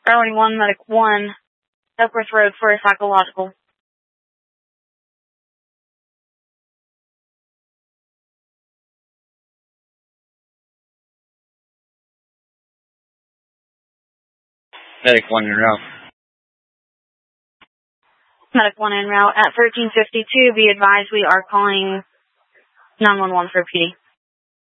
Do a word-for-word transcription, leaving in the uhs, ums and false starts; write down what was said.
Priority one, Medic one, Epworth Road for a psychological. Medic one en route. Medic one en route at thirteen fifty-two. Be advised we are calling nine one one for P D.